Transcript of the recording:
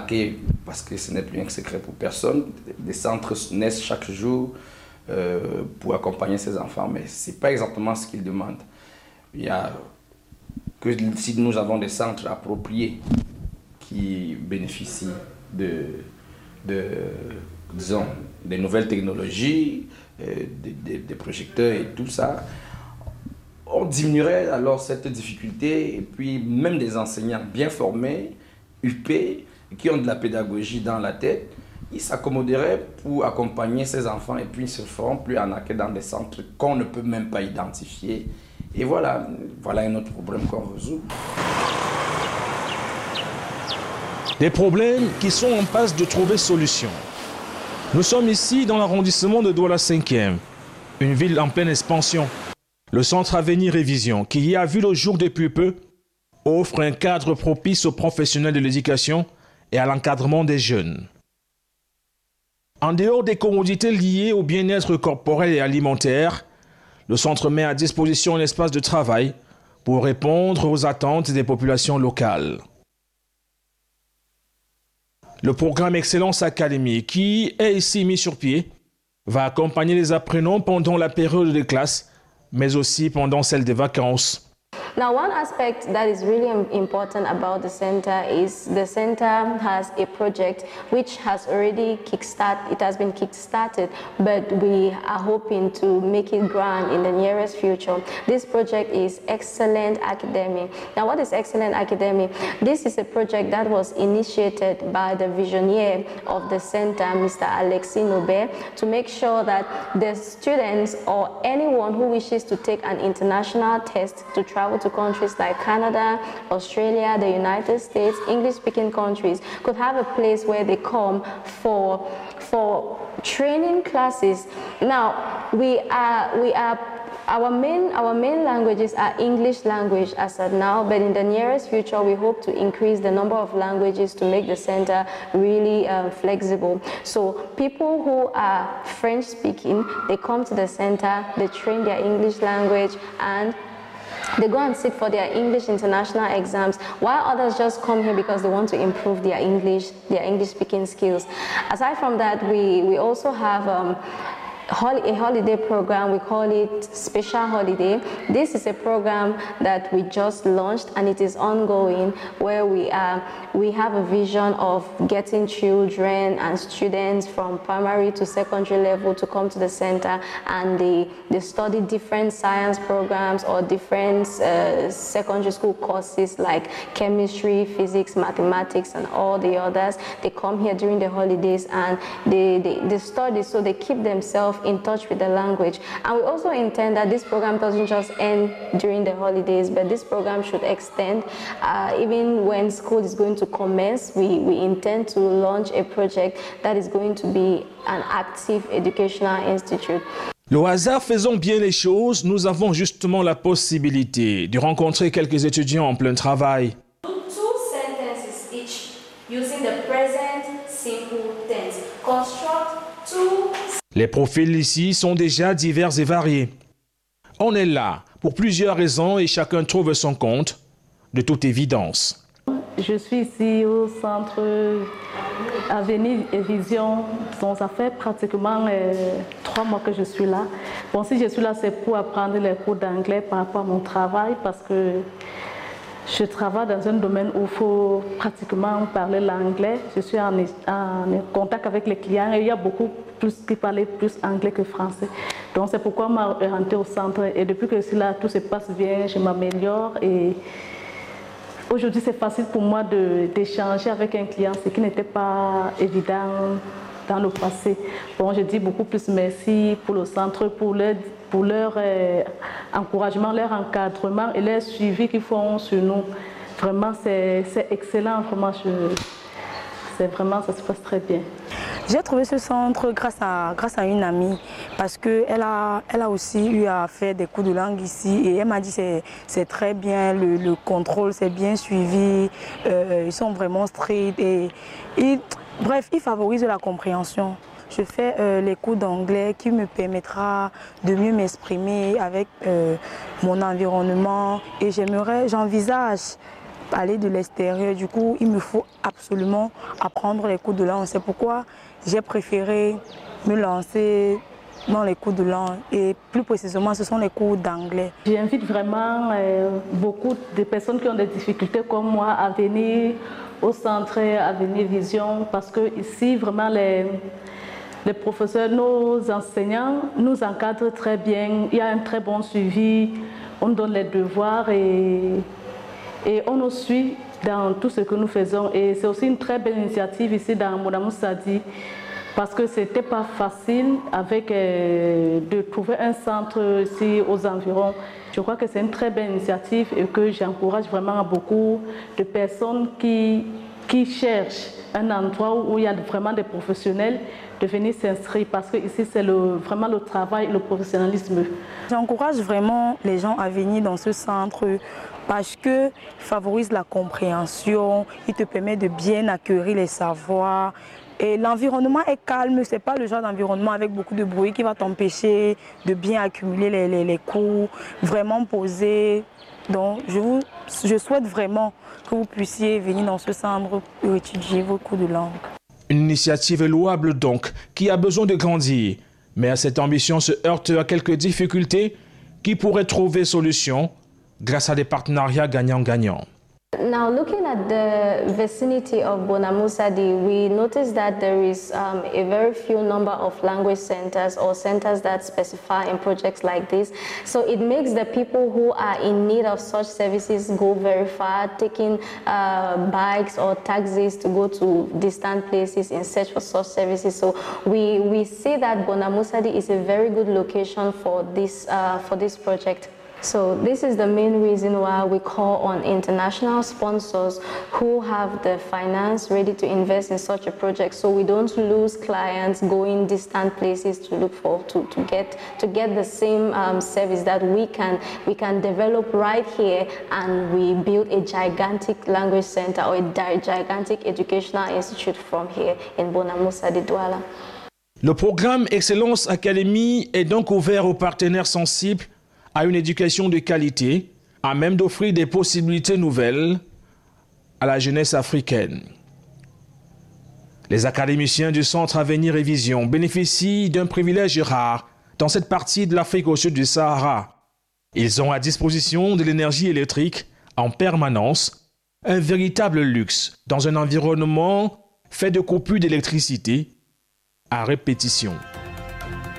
remarqué, parce que ce n'est plus un secret pour personne, des centres naissent chaque jour pour accompagner ces enfants, mais ce n'est pas exactement ce qu'ils demandent. Il y a que si nous avons des centres appropriés qui bénéficient disons, des nouvelles technologies, des projecteurs et tout ça, on diminuerait alors cette difficulté, et puis même des enseignants bien formés, huppés, qui ont de la pédagogie dans la tête, ils s'accommoderaient pour accompagner ces enfants et puis ils se feront plus arnaquer dans des centres qu'on ne peut même pas identifier. Et voilà un autre problème qu'on résout. Des problèmes qui sont en passe de trouver solution. Nous sommes ici dans l'arrondissement de Douala 5e, une ville en pleine expansion. Le centre Avenir et Vision, qui y a vu le jour depuis peu, offre un cadre propice aux professionnels de l'éducation et à l'encadrement des jeunes. En dehors des commodités liées au bien-être corporel et alimentaire, le centre met à disposition un espace de travail pour répondre aux attentes des populations locales. Le programme Excellence Academy, qui est ici mis sur pied, va accompagner les apprenants pendant la période de classe, mais aussi pendant celle des vacances. Now, one aspect that is really important about the center is the center has a project which has already been kickstarted, but we are hoping to make it grand in the nearest future. This project is Excellent Academy. Now, what is Excellent Academy? This is a project that was initiated by the visionary of the center, Mr. Alexis Nobe, to make sure that the students or anyone who wishes to take an international test to travel to countries like Canada, Australia, the United States, English-speaking countries, could have a place where they come for training classes. Now, our main languages are English language as of now, but in the nearest future, we hope to increase the number of languages to make the center really flexible. So people who are French-speaking, they come to the center, they train their English language, and they go and sit for their English international exams, while others just come here because they want to improve their English speaking skills. Aside from that, we also have a holiday program. We call it Special Holiday. This is a program that we just launched and it is ongoing, where we have a vision of getting children and students from primary to secondary level to come to the center, and they study different science programs or different secondary school courses like chemistry, physics, mathematics, and all the others. They come here during the holidays and they study, so they keep themselves in touch with the language. And we also intend that this program doesn't just end during the holidays, but this program should extend even when school is going to commence. We intend to launch a project that is going to be an active educational institute. Le hasard faisant bien les choses, nous avons justement la possibilité de rencontrer quelques étudiants en plein travail. Two sentences each using the present simple tense. Construct two. Les profils ici sont déjà divers et variés. On est là pour plusieurs raisons et chacun trouve son compte, de toute évidence. Je suis ici au centre Avenir et Vision. Donc, ça fait pratiquement 3 mois que je suis là. Bon, si je suis là, c'est pour apprendre les cours d'anglais par rapport à mon travail, parce que je travaille dans un domaine où il faut pratiquement parler l'anglais. Je suis en contact avec les clients et il y a beaucoup plus qui parlent plus anglais que français. Donc c'est pourquoi je m'ai orientée au centre. Et depuis que je suis là, tout se passe bien, je m'améliore. Et aujourd'hui, c'est facile pour moi d'échanger avec un client, ce qui n'était pas évident dans le passé. Bon, je dis beaucoup plus merci pour le centre, pour leur encouragement, leur encadrement et leur suivi qu'ils font sur nous. Vraiment, c'est excellent. Vraiment, ça se passe très bien. J'ai trouvé ce centre grâce à une amie, parce qu'elle a aussi eu à faire des cours de langue ici et elle m'a dit que c'est très bien, le contrôle c'est bien suivi, ils sont vraiment stricts et bref, ils favorisent la compréhension. Je fais les cours d'anglais qui me permettra de mieux m'exprimer avec mon environnement et j'envisage aller de l'extérieur. Du coup, il me faut absolument apprendre les cours de langue. C'est pourquoi j'ai préféré me lancer dans les cours de langue et plus précisément ce sont les cours d'anglais. J'invite vraiment beaucoup de personnes qui ont des difficultés comme moi à venir au centre Avenir Vision parce que ici vraiment les professeurs, nos enseignants nous encadrent très bien, il y a un très bon suivi, on donne les devoirs et on nous suit dans tout ce que nous faisons et c'est aussi une très belle initiative ici dans Bonamoussadi. Parce que ce n'était pas facile de trouver un centre ici aux environs. Je crois que c'est une très belle initiative et que j'encourage vraiment beaucoup de personnes qui cherchent un endroit où il y a vraiment des professionnels de venir s'inscrire parce que ici c'est vraiment le travail et le professionnalisme. J'encourage vraiment les gens à venir dans ce centre parce qu'il favorise la compréhension, il te permet de bien acquérir les savoirs. Et l'environnement est calme, ce n'est pas le genre d'environnement avec beaucoup de bruit qui va t'empêcher de bien accumuler les cours, vraiment posé. Donc je souhaite vraiment que vous puissiez venir dans ce centre pour étudier vos cours de langue. Une initiative louable donc, qui a besoin de grandir. Mais à cette ambition se heurte à quelques difficultés qui pourraient trouver solution grâce à des partenariats gagnant-gagnant. Now, looking at the vicinity of Bonamoussadi, we noticed that there is a very few number of language centers or centers that specify in projects like this. So it makes the people who are in need of such services go very far, taking bikes or taxis to go to distant places in search for such services. So we see that Bonamoussadi is a very good location for this project. So this is the main reason why we call on international sponsors who have the finance ready to invest in such a project, so we don't lose clients going distant places to look for to get the same service that we can develop right here, and we build a gigantic language center or a gigantic educational institute from here in Bonamoussadi Douala. Le programme Excellence Academy est donc ouvert aux partenaires sensibles à une éducation de qualité, à même d'offrir des possibilités nouvelles à la jeunesse africaine. Les académiciens du Centre Avenir et Vision bénéficient d'un privilège rare dans cette partie de l'Afrique au sud du Sahara. Ils ont à disposition de l'énergie électrique en permanence, un véritable luxe dans un environnement fait de coupures d'électricité à répétition.